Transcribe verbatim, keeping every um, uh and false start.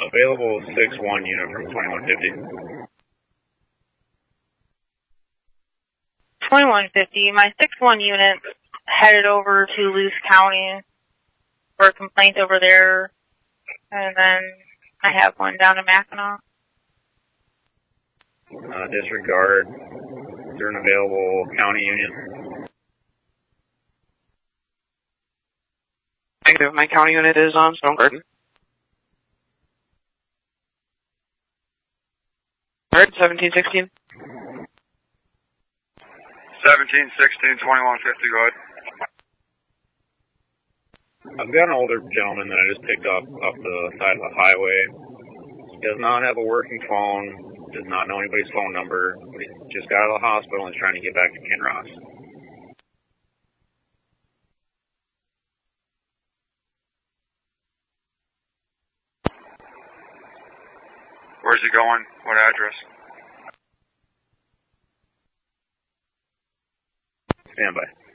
Available six one unit from twenty-one fifty. twenty-one fifty. My six one unit headed over to Luce County for a complaint over there, and then I have one down in Mackinac. Uh, disregard. Is there an available county unit? Negative. My county unit is on Stone Garden. Heard, seventeen sixteen. seventeen sixteen, twenty-one fifty, go ahead. I've got an older gentleman that I just picked up off the side of the highway. He does not have a working phone, does not know anybody's phone number, but he just got out of the hospital and is trying to get back to Kinross. Where's he going? What address? Stand by.